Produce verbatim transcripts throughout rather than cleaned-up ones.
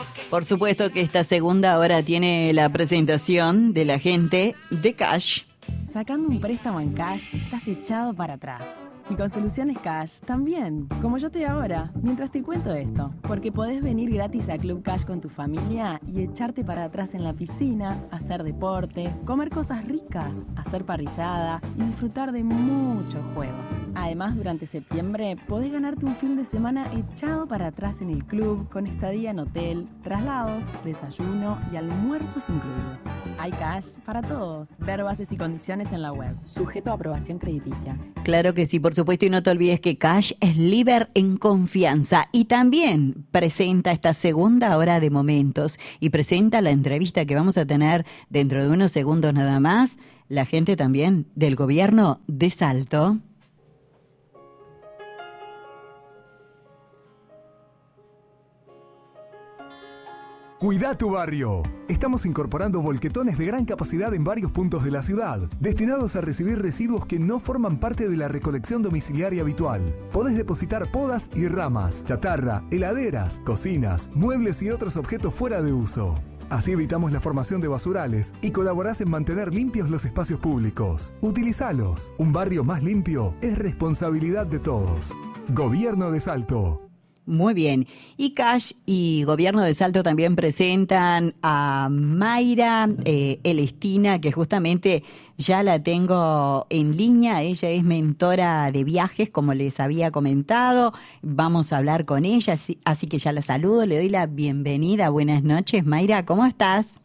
Por supuesto que esta segunda hora tiene la presentación de la gente de Cash. Sacando un préstamo en Cash, estás echado para atrás. Y con Soluciones Cash también, como yo estoy ahora, mientras te cuento esto. Porque podés venir gratis a Club Cash con tu familia y echarte para atrás en la piscina, hacer deporte, comer cosas ricas, hacer parrillada y disfrutar de muchos juegos. Además, durante septiembre podés ganarte un fin de semana echado para atrás en el club con estadía en hotel, traslados, desayuno y almuerzos incluidos. Hay Cash para todos. Ver bases y condiciones en la web. Sujeto a aprobación crediticia. Claro que sí, por supuesto, y no te olvides que Cash es líder en confianza y también presenta esta segunda hora de momentos y presenta la entrevista que vamos a tener dentro de unos segundos nada más, la gente también del gobierno de Salto. Cuida tu barrio. Estamos incorporando volquetones de gran capacidad en varios puntos de la ciudad, destinados a recibir residuos que no forman parte de la recolección domiciliaria habitual. Podés depositar podas y ramas, chatarra, heladeras, cocinas, muebles y otros objetos fuera de uso. Así evitamos la formación de basurales y colaborás en mantener limpios los espacios públicos. Utilizalos. Un barrio más limpio es responsabilidad de todos. Gobierno de Salto. Muy bien. Y Cash y Gobierno de Salto también presentan a Mayra eh, Elestina, que justamente ya la tengo en línea. Ella es mentora de viajes, como les había comentado. Vamos a hablar con ella, así, así que ya la saludo, le doy la bienvenida. Buenas noches, Mayra, ¿cómo estás?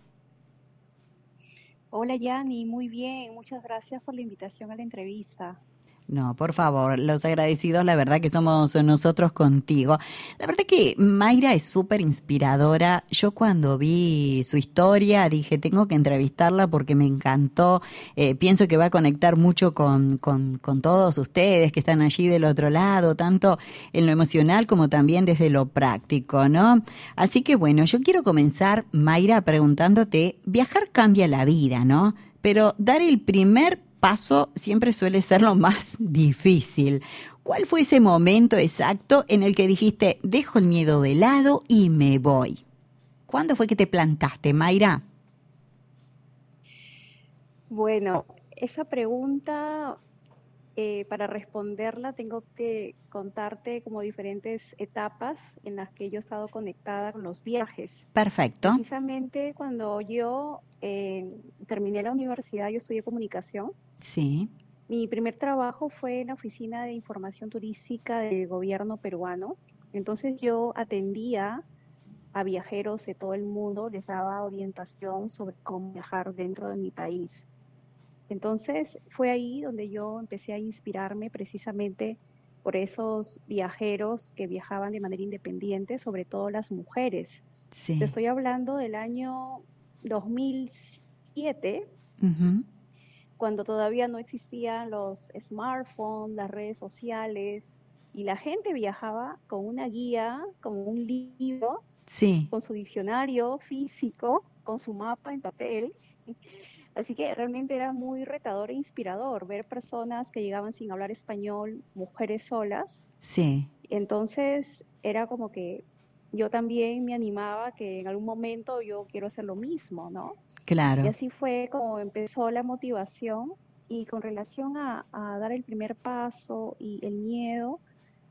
Hola, Yani, muy bien. Muchas gracias por la invitación a la entrevista. No, por favor, los agradecidos, la verdad que somos nosotros contigo. La verdad que Mayra es súper inspiradora. Yo cuando vi su historia dije, tengo que entrevistarla porque me encantó. Eh, pienso que va a conectar mucho con, con, con todos ustedes que están allí del otro lado, tanto en lo emocional como también desde lo práctico, ¿no? Así que bueno, yo quiero comenzar, Mayra, preguntándote, viajar cambia la vida, ¿no? Pero dar el primer paso siempre suele ser lo más difícil. ¿Cuál fue ese momento exacto en el que dijiste, dejo el miedo de lado y me voy? ¿Cuándo fue que te plantaste, Mayra? Bueno, esa pregunta, eh, para responderla tengo que contarte como diferentes etapas en las que yo he estado conectada con los viajes. Perfecto. Precisamente cuando yo eh, terminé la universidad, yo estudié comunicación. Sí. Mi primer trabajo fue en la oficina de información turística del gobierno peruano. Entonces yo atendía a viajeros de todo el mundo, les daba orientación sobre cómo viajar dentro de mi país. Entonces fue ahí donde yo empecé a inspirarme precisamente por esos viajeros que viajaban de manera independiente, sobre todo las mujeres. Sí. Te estoy hablando del año dos mil siete, Uh-huh. cuando todavía no existían los smartphones, las redes sociales, y la gente viajaba con una guía, con un libro, Sí. con su diccionario físico, con su mapa en papel. Así que realmente era muy retador e inspirador ver personas que llegaban sin hablar español, mujeres solas. Sí. Entonces era como que yo también me animaba que en algún momento yo quiero hacer lo mismo, ¿no? Claro. Y así fue como empezó la motivación. Y con relación a, a dar el primer paso y el miedo,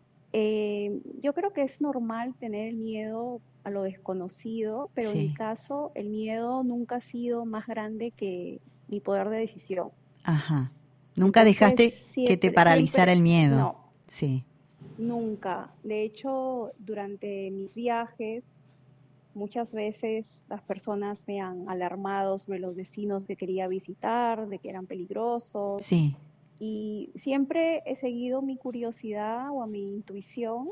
eh, yo creo que es normal tener el miedo a lo desconocido, pero en mi Sí. caso el miedo nunca ha sido más grande que mi poder de decisión. Ajá. Nunca Entonces, dejaste que siempre, te paralizara siempre, el miedo. no, Sí. nunca. De hecho, durante mis viajes, muchas veces las personas me han alarmado sobre los destinos que quería visitar, de que eran peligrosos. Sí. Y siempre he seguido mi curiosidad o a mi intuición,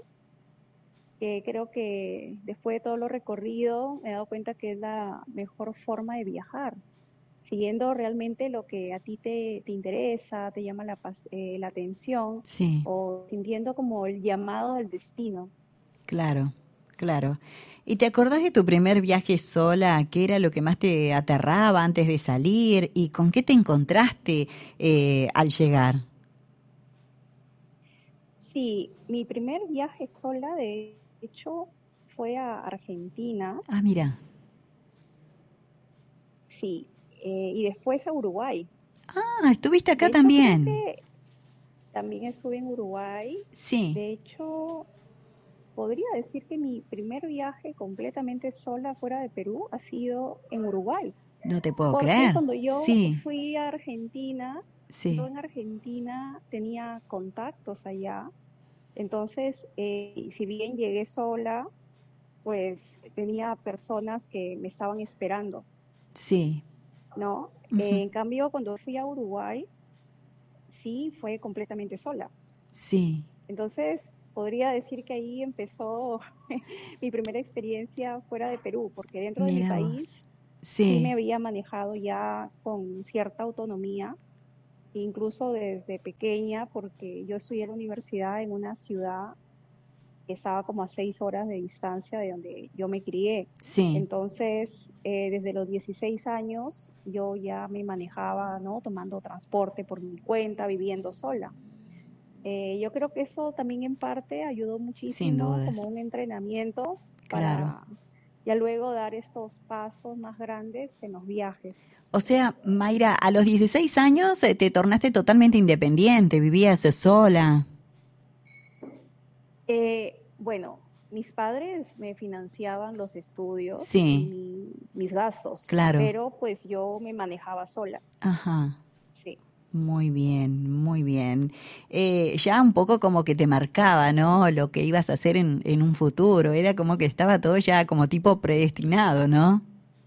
que creo que después de todo lo recorrido me he dado cuenta que es la mejor forma de viajar, siguiendo realmente lo que a ti te, te interesa, te llama la, pas- eh, la atención, Sí. o sintiendo como el llamado del destino. Claro, claro. ¿Y te acordás de tu primer viaje sola? ¿Qué era lo que más te aterraba antes de salir? ¿Y con qué te encontraste eh, al llegar? Sí, mi primer viaje sola, de hecho, fue a Argentina, Ah, mira. sí, eh, y después a Uruguay. Ah, estuviste De acá hecho, creo también. que también estuve en Uruguay. Sí, De hecho, podría decir que mi primer viaje completamente sola fuera de Perú ha sido en Uruguay. no te puedo Porque creer. cuando yo Sí, fui a Argentina, yo sí, en Argentina tenía contactos allá. Entonces, eh, si bien llegué sola, pues tenía personas que me estaban esperando, sí. ¿no? Ujú. Eh, en cambio, cuando fui a Uruguay, sí fue completamente sola. Sí, Entonces, podría decir que ahí empezó mi primera experiencia fuera de Perú, porque dentro de mi mira vos. país sí me Sí, había manejado ya con cierta autonomía, incluso desde pequeña, porque yo estudié en la universidad en una ciudad que estaba como a seis horas de distancia de donde yo me crié. sí, Entonces, eh, desde los dieciséis años, yo ya me manejaba, ¿no? Tomando transporte por mi cuenta, viviendo sola. Eh, yo creo que eso también en parte ayudó sin muchísimo como dudas. un entrenamiento Claro. para ya luego dar estos pasos más grandes en los viajes. O sea, Mayra, a los dieciséis años eh, te tornaste totalmente independiente, vivías sola. Eh, bueno, mis padres me financiaban los estudios Sí, y mis gastos, claro. pero pues yo me manejaba sola, Ajá. sí. Muy bien, muy bien. Eh, ya un poco como que te marcaba, ¿no? Lo que ibas a hacer en, en un futuro. Era como que estaba todo ya como tipo predestinado, ¿no?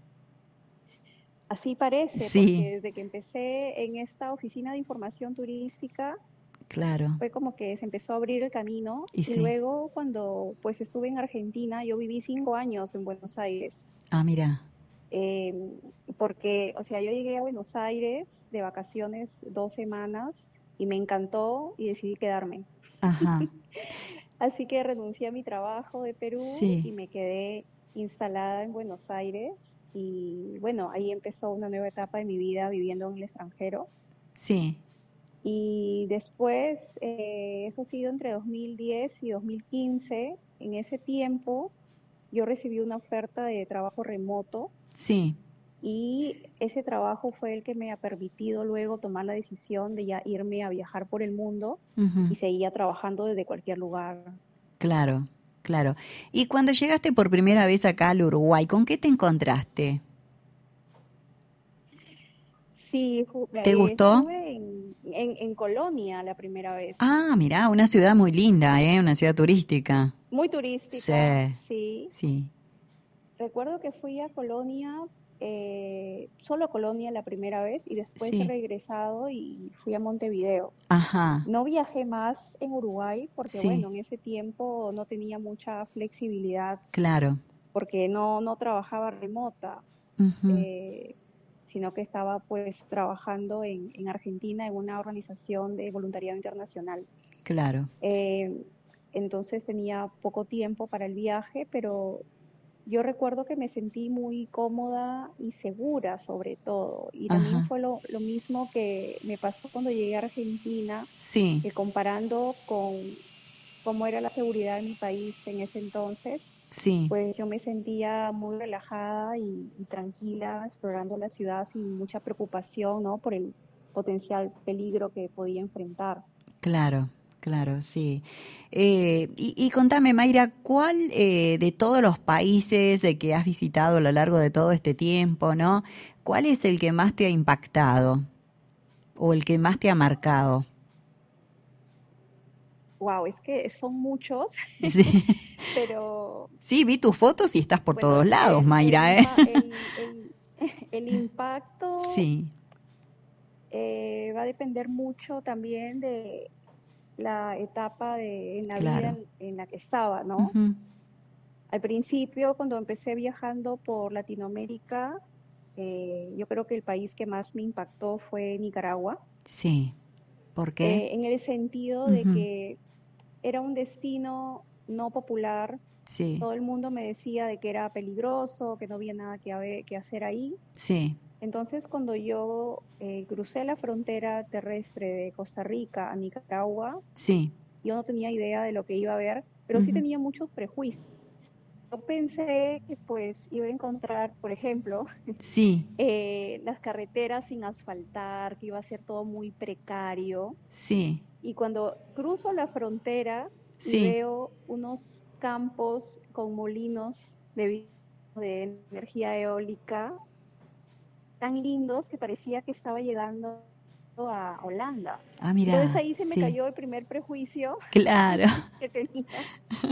Así parece, Sí, porque desde que empecé en esta oficina de información turística, claro. fue como que se empezó a abrir el camino Y y sí. luego cuando pues estuve en Argentina, yo viví cinco años en Buenos Aires, Ah, mira. eh, porque, o sea, yo llegué a Buenos Aires de vacaciones dos semanas y me encantó y decidí quedarme. Ajá. Así que renuncié a mi trabajo de Perú Sí, y me quedé instalada en Buenos Aires y bueno, ahí empezó una nueva etapa de mi vida viviendo en el extranjero. sí. Y después, eh, eso ha sido entre dos mil diez y dos mil quince. En ese tiempo, yo recibí una oferta de trabajo remoto Sí. y ese trabajo fue el que me ha permitido luego tomar la decisión de ya irme a viajar por el mundo Ujú. y seguía trabajando desde cualquier lugar. Claro, claro. Y cuando llegaste por primera vez acá al Uruguay, ¿con qué te encontraste? Sí, ju- ¿Te eh, gustó? estuve en, en, en Colonia la primera vez. Ah, mirá, una ciudad muy linda, ¿eh? Una ciudad turística. Muy Sí, turística, sí. sí. Recuerdo que fui a Colonia, eh, solo a Colonia la primera vez y después he Sí. regresado y fui a Montevideo. Ajá. No viajé más en Uruguay porque, Sí, bueno, en ese tiempo no tenía mucha flexibilidad claro. porque no, no trabajaba remota, Ujú. eh, sino que estaba pues trabajando en, en Argentina en una organización de voluntariado internacional. Claro. Eh, entonces tenía poco tiempo para el viaje, pero yo recuerdo que me sentí muy cómoda y segura sobre todo. Y también Ajá. fue lo, lo mismo que me pasó cuando llegué a Argentina, Sí, que comparando con cómo era la seguridad en mi país en ese entonces, sí. pues yo me sentía muy relajada y, y tranquila explorando la ciudad sin mucha preocupación, ¿no? Por el potencial peligro que podía enfrentar. Claro, claro, sí. Eh, y, y contame, Mayra, ¿cuál eh, de todos los países eh, que has visitado a lo largo de todo este tiempo, ¿no? ¿Cuál es el que más te ha impactado o el que más te ha marcado? Wow, es que son muchos, Sí, pero sí, vi tus fotos y estás por bueno, todos lados, el, el, Mayra, ¿eh? ima- el, el, el impacto Sí, eh, va a depender mucho también de la etapa de, en la vida claro. en, en la que estaba, ¿no? Ujú. Al principio, cuando empecé viajando por Latinoamérica, eh, yo creo que el país que más me impactó fue Nicaragua, Sí, ¿por qué? eh, en el sentido de Ujú. que era un destino no popular. Sí, Todo el mundo me decía de que era peligroso, que no había nada que, haber- que hacer ahí. sí, Entonces, cuando yo eh, crucé la frontera terrestre de Costa Rica a Nicaragua, sí. yo no tenía idea de lo que iba a ver, pero sí Ujú. tenía muchos prejuicios. yo pensé que pues iba a encontrar, por ejemplo, Sí, eh, las carreteras sin asfaltar, que iba a ser todo muy precario. sí, Y cuando cruzo la frontera y sí. veo unos campos con molinos de, vi- de energía eólica tan lindos que parecía que estaba llegando a Holanda. Ah, Entonces mira, ahí se me sí, cayó el primer prejuicio claro. que tenía.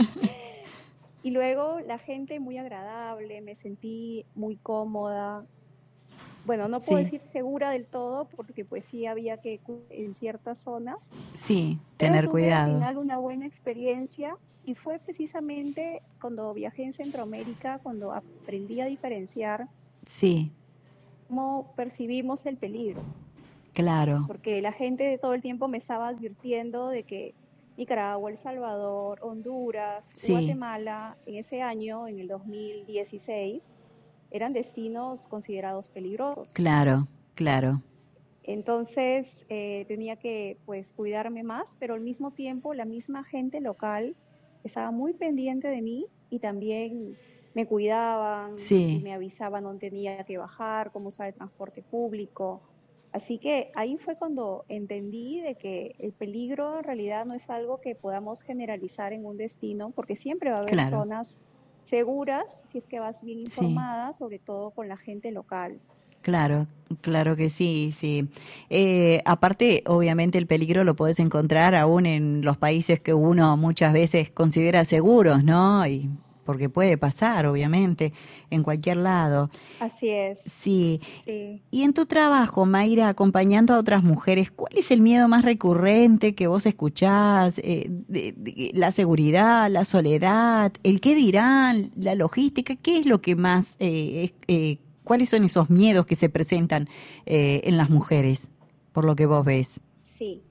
Y luego la gente muy agradable, me sentí muy cómoda. Bueno, no puedo Sí, decir segura del todo porque pues sí había que cu- en ciertas zonas, sí, pero tener tuve al cuidado. final una buena experiencia y fue precisamente cuando viajé en Centroamérica, cuando aprendí a diferenciar Sí, cómo percibimos el peligro, claro, porque la gente de todo el tiempo me estaba advirtiendo de que Nicaragua, El Salvador, Honduras, sí, Guatemala, en ese año, en el dos mil dieciséis, eran destinos considerados peligrosos. claro, claro, Entonces eh, tenía que pues cuidarme más, pero al mismo tiempo la misma gente local estaba muy pendiente de mí y también me cuidaban y sí, me avisaban dónde tenía que bajar, cómo usar el transporte público. Así que ahí fue cuando entendí de que el peligro en realidad no es algo que podamos generalizar en un destino, porque siempre va a haber claro, zonas seguras si es que vas bien sí. informada, sobre todo con la gente local. Claro, claro que sí, sí. Eh, aparte, obviamente el peligro lo podés encontrar aún en los países que uno muchas veces considera seguros, ¿no? Y porque puede pasar, obviamente, en cualquier lado. Así es, Sí. sí. Y en tu trabajo, Mayra, acompañando a otras mujeres, ¿cuál es el miedo más recurrente que vos escuchás? Eh, de- de- la seguridad, la soledad, el qué dirán, la logística, ¿qué es lo que más, eh, es- eh, cuáles son esos miedos que se presentan eh, en las mujeres, por lo que vos ves? Sí,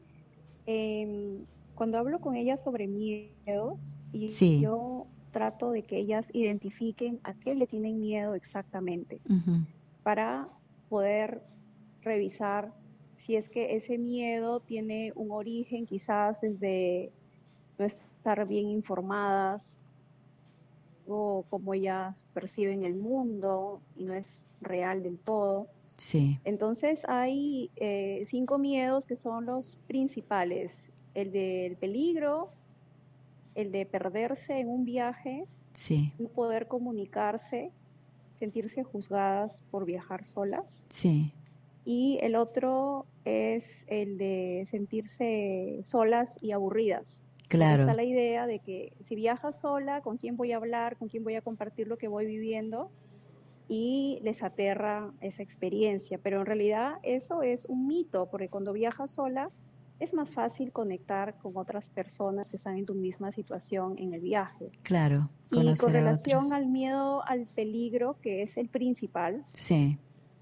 em, cuando hablo con ellas sobre miedos, y Sí, yo trato de que ellas identifiquen a qué le tienen miedo exactamente ujú, para poder revisar si es que ese miedo tiene un origen quizás desde no estar bien informadas o cómo ellas perciben el mundo y no es real del todo. sí, Entonces hay eh, cinco miedos que son los principales: el del peligro, el de perderse en un viaje, sí, no poder comunicarse, sentirse juzgadas por viajar solas. sí, Y el otro es el de sentirse solas y aburridas, porque está claro, la idea de que si viajas sola, ¿con quién voy a hablar? ¿Con quién voy a compartir lo que voy viviendo? Y les aterra esa experiencia, pero en realidad eso es un mito, porque cuando viajas sola es más fácil conectar con otras personas que están en tu misma situación en el viaje. claro, Y con conocer a relación otros. al miedo al peligro, que es el principal, Sí,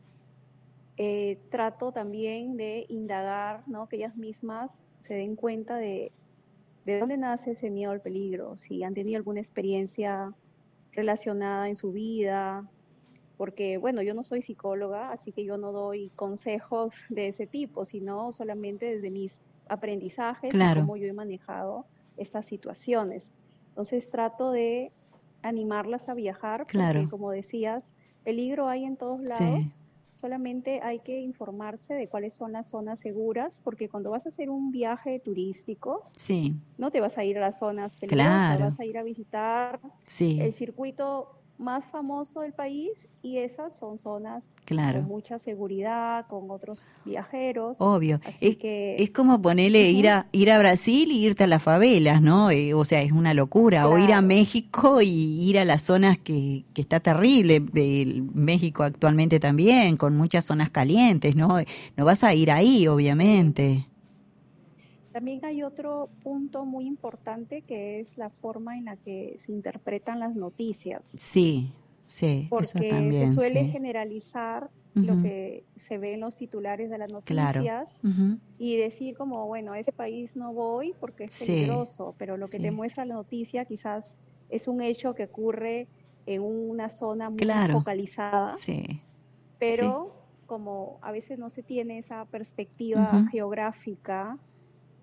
eh, trato también de indagar, ¿no? Que ellas mismas se den cuenta de, de dónde nace ese miedo al peligro, si han tenido alguna experiencia relacionada en su vida, porque bueno, yo no soy psicóloga, así que yo no doy consejos de ese tipo, sino solamente desde mis aprendizajes y claro, cómo yo he manejado estas situaciones. Entonces trato de animarlas a viajar porque, claro, como decías, peligro hay en todos sí, lados, solamente hay que informarse de cuáles son las zonas seguras, porque cuando vas a hacer un viaje turístico, sí, no te vas a ir a las zonas peligrosas, claro, vas a ir a visitar sí, el circuito más famoso del país y esas son zonas con claro. mucha seguridad, con otros viajeros. Obvio, Así es, que, es como ponerle ir ujú, a ir a Brasil y irte a las favelas, ¿no? Eh, o sea, es una locura. O ir a claro, México y ir a las zonas que, que está terrible. El México actualmente también, con muchas zonas calientes, ¿no? No vas a ir ahí, sí. obviamente. También hay otro punto muy importante que es la forma en la que se interpretan las noticias, Sí, sí, eso porque se también, suele sí. generalizar lo Ujú, que se ve en los titulares de las claro. noticias Ujú, y decir como, bueno, a ese país no voy porque es sí, peligroso, pero lo que te sí, muestra la noticia quizás es un hecho que ocurre en una zona muy claro. focalizada, Sí, sí. pero como a veces no se tiene esa perspectiva Ujú, geográfica,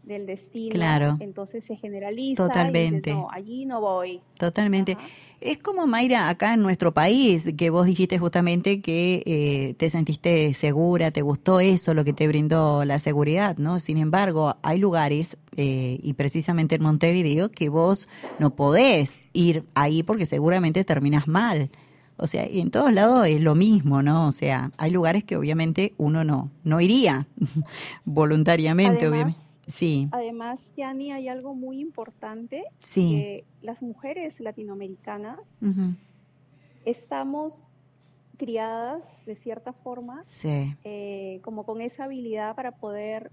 del destino, claro, entonces se generaliza totalmente. y dices, no, allí no voy. Totalmente. Ajá. Es como, Mayra, acá en nuestro país, que vos dijiste justamente que eh, te sentiste segura, te gustó eso, lo que te brindó la seguridad, ¿no? Sin embargo, hay lugares, eh, y precisamente en Montevideo, que vos no podés ir ahí porque seguramente terminas mal. O sea, y en todos lados es lo mismo, ¿no? O sea, hay lugares que obviamente uno no, no iría voluntariamente, Además, obviamente. Sí, además, Yani, hay algo muy importante, sí. que las mujeres latinoamericanas Ujú. estamos criadas de cierta forma, Sí. eh, como con esa habilidad para poder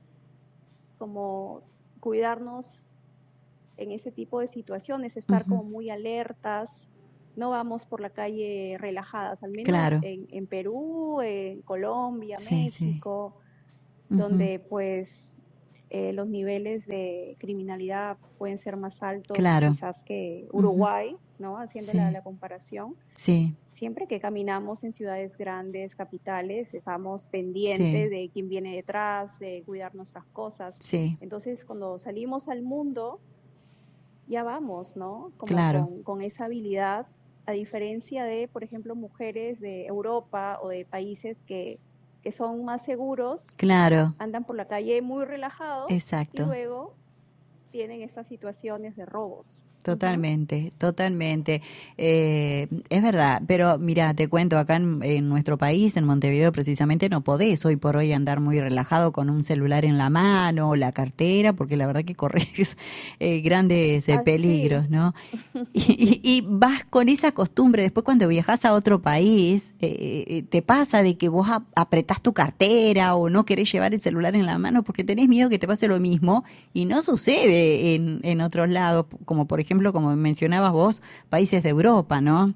como cuidarnos en ese tipo de situaciones, estar Ujú. como muy alertas, no vamos por la calle relajadas, al menos Claro. en, en Perú, en Colombia, Sí, sí. México, Ujú. donde pues eh, los niveles de criminalidad pueden ser más altos Claro. quizás que Ujú. Uruguay, ¿no? Haciendo la, Sí, la comparación. sí, Siempre que caminamos en ciudades grandes, capitales, estamos pendientes sí, de quién viene detrás, de cuidar nuestras cosas. sí, Entonces, cuando salimos al mundo, ya vamos, ¿no? Como claro, con, con esa habilidad, a diferencia de, por ejemplo, mujeres de Europa o de países que, que son más seguros, claro, andan por la calle muy relajados y exacto. luego tienen estas situaciones de robos. Ujú. Totalmente, totalmente. Eh, es verdad, pero mira, te cuento, acá en, en nuestro país, en Montevideo precisamente, no podés hoy por hoy andar muy relajado con un celular en la mano o la cartera, porque la verdad que corres eh, grandes eh, Así. peligros, ¿no? Y, y- y vas con esa costumbre, después cuando viajas a otro país, eh, eh, te pasa de que vos ap- apretás tu cartera o no querés llevar el celular en la mano porque tenés miedo que te pase lo mismo y no sucede en, en otros lados, como por ejemplo, como mencionabas vos, países de Europa, ¿no?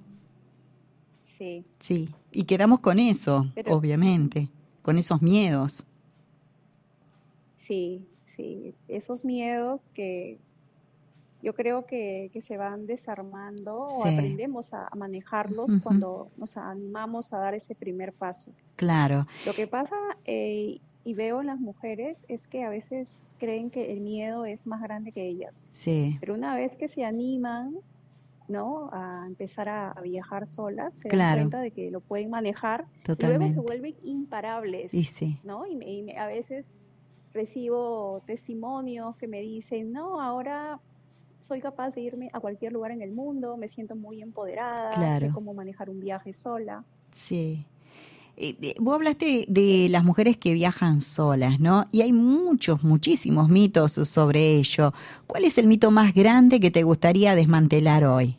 Sí, Sí, y quedamos con eso, pero ujú, obviamente, con esos miedos. sí, sí, esos miedos que yo creo que, que se van desarmando o Sí, aprendemos a, a manejarlos ujú, cuando nos animamos a dar ese primer paso. claro, Lo que pasa eh, y veo en las mujeres es que a veces creen que el miedo es más grande que ellas, sí, pero una vez que se animan, ¿no? A empezar a, a viajar solas, se dan claro, cuenta de que lo pueden manejar y luego se totalmente. vuelven imparables, Y sí. ¿no? Y, me- y me- a veces recibo testimonios que me dicen, no, ahora soy capaz de irme a cualquier lugar en el mundo, me siento muy empoderada, sé Claro, cómo manejar un viaje sola. sí. Eh, eh, vos hablaste de las mujeres que viajan solas, ¿no? Y hay muchos, muchísimos mitos sobre ello. ¿Cuál es el mito más grande que te gustaría desmantelar hoy?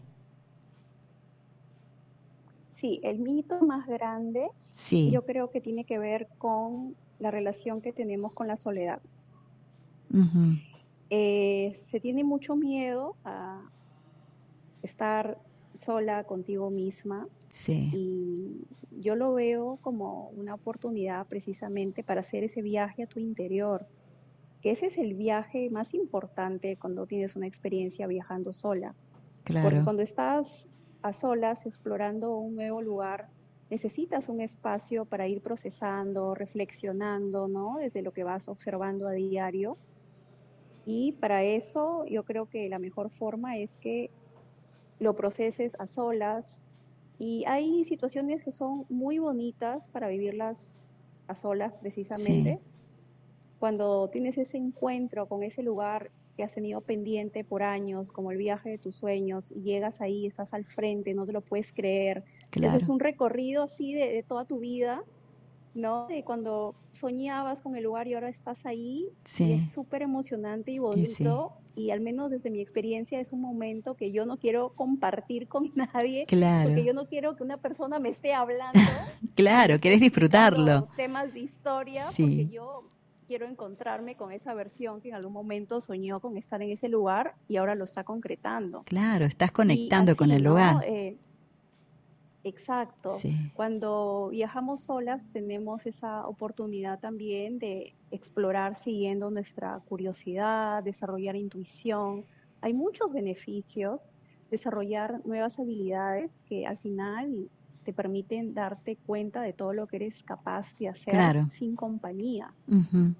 Sí, el mito más grande Sí. yo creo que tiene que ver con la relación que tenemos con la soledad. Ujú. Eh, se tiene mucho miedo a estar sola contigo misma Sí, y yo lo veo como una oportunidad precisamente para hacer ese viaje a tu interior, que ese es el viaje más importante cuando tienes una experiencia viajando sola, porque claro, cuando estás a solas explorando un nuevo lugar, necesitas un espacio para ir procesando, reflexionando, ¿no? Desde lo que vas observando a diario. Y para eso yo creo que la mejor forma es que lo proceses a solas. Y hay situaciones que son muy bonitas para vivirlas a solas sí, precisamente. Cuando tienes ese encuentro con ese lugar que has tenido pendiente por años, como el viaje de tus sueños, y llegas ahí, estás al frente, no te lo puedes creer, te haces claro, un recorrido así de, de toda tu vida, ¿no? De cuando soñabas con el lugar y ahora estás ahí y es sí, súper emocionante y y sí, bonito y al menos desde mi experiencia es un momento que yo no quiero compartir con nadie porque claro, yo no quiero que una persona me esté hablando y me claro, esté querés disfrutarlo. explicando temas de historia porque Sí, yo quiero encontrarme con esa versión que en algún momento soñó con estar en ese lugar y ahora lo está concretando. claro, estás Y conectando con así, el ¿no? lugar. Eh, Exacto. Sí, Cuando viajamos solas tenemos esa oportunidad también de explorar siguiendo nuestra curiosidad, desarrollar intuición. Hay muchos beneficios, desarrollar nuevas habilidades que al final te permiten darte cuenta de todo lo que eres capaz de hacer claro. sin compañía. Ujú.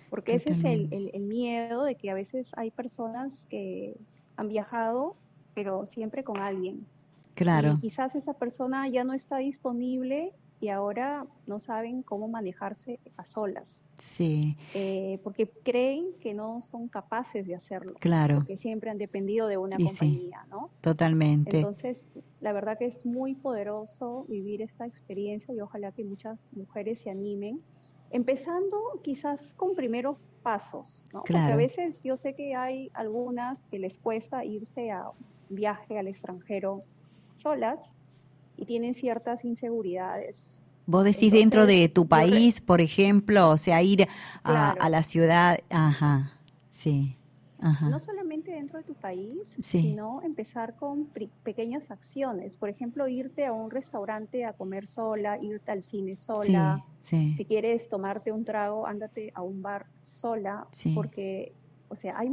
porque ese es el, totalmente. el, el miedo de que a veces hay personas que han viajado, pero siempre con alguien. Y Claro, quizás esa persona ya no está disponible y ahora no saben cómo manejarse a solas, sí, eh, porque creen que no son capaces de hacerlo, claro, porque siempre han dependido de una y sí, compañía, ¿no? totalmente. Entonces, la verdad que es muy poderoso vivir esta experiencia y ojalá que muchas mujeres se animen, empezando quizás con primeros pasos, ¿no? Porque a Claro. veces yo sé que hay algunas que les cuesta irse a un viaje al extranjero solas y tienen ciertas inseguridades. Vos decís dentro de Entonces, tu yo, re- país, por ejemplo, o sea, ir a, a claro, la ciudad, ajá, sí, no ajá, solamente dentro de tu país, sí, sino empezar con pri- pequeñas acciones. Por ejemplo, irte a un restaurante a comer sola, irte al cine sola. sí, sí, Si quieres tomarte un trago, ándate a un bar sola, sí. porque, o sea, hay